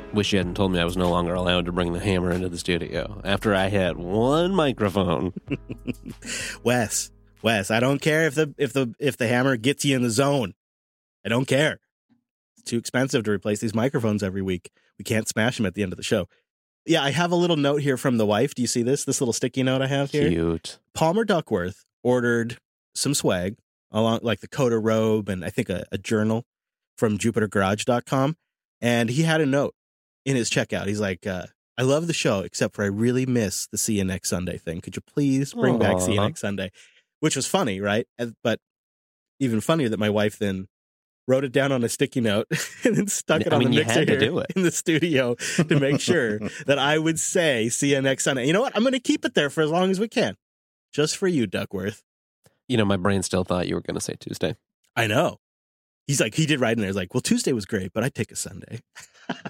Wish you hadn't told me I was no longer allowed to bring the hammer into the studio after I had one microphone. Wes, I don't care if the hammer gets you in the zone. I don't care. It's too expensive to replace these microphones every week. We can't smash them at the end of the show. Yeah, I have a little note here from the wife. Do you see this? This little sticky note I have here? Cute. Palmer Duckworth ordered some swag, along like the Coda robe and I think a journal from JupiterGarage.com. And he had a note in his checkout. He's like, I love the show, except for I really miss the See You Next Sunday thing. Could you please bring back See You Next Sunday? Which was funny, right? But even funnier that my wife then wrote it down on a sticky note and then stuck it on the mixer here in the studio to make sure that I would say, see you next Sunday. You know what? I'm going to keep it there for as long as we can. Just for you, Duckworth. You know, my brain still thought you were going to say Tuesday. I know. He's like, he did write in there. He's like, well, Tuesday was great, but I'd take a Sunday.